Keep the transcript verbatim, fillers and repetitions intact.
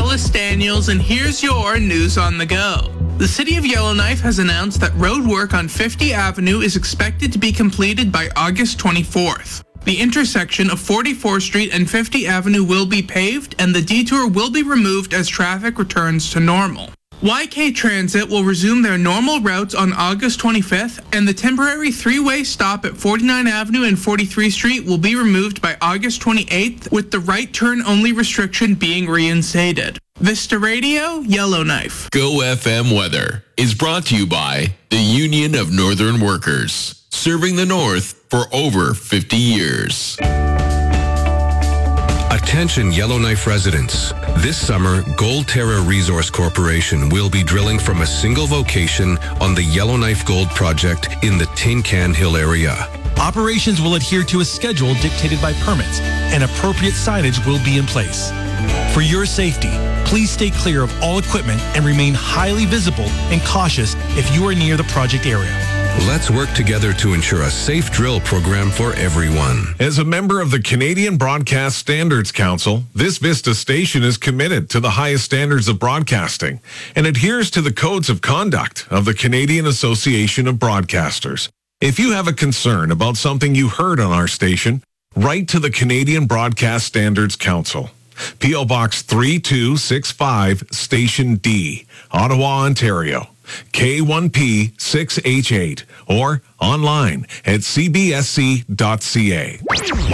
Alice Daniels, and here's your news on the go. The City of Yellowknife has announced that road work on fifty Avenue is expected to be completed by August twenty-fourth. The intersection of forty-fourth Street and fifty Avenue will be paved, and the detour will be removed as traffic returns to normal. Y K Transit will resume their normal routes on August twenty-fifth, and the temporary three-way stop at forty-ninth Avenue and forty-third Street will be removed by August twenty-eighth, with the right turn-only restriction being reinstated. Vista Radio, Yellowknife. Go F M weather is brought to you by the Union of Northern Workers, serving the North for over fifty years. Attention Yellowknife residents. This summer, Gold Terra Resource Corporation will be drilling from a single location on the Yellowknife Gold Project in the Tin Can Hill area. Operations will adhere to a schedule dictated by permits, and appropriate signage will be in place. For your safety, please stay clear of all equipment and remain highly visible and cautious if you are near the project area. Let's work together to ensure a safe drill program for everyone. As a member of the Canadian Broadcast Standards Council, this Vista station is committed to the highest standards of broadcasting and adheres to the codes of conduct of the Canadian Association of Broadcasters. If you have a concern about something you heard on our station, write to the Canadian Broadcast Standards Council. P O Box three two six five, Station D, Ottawa, Ontario. K one P six H eight, or online at c b s c dot c a.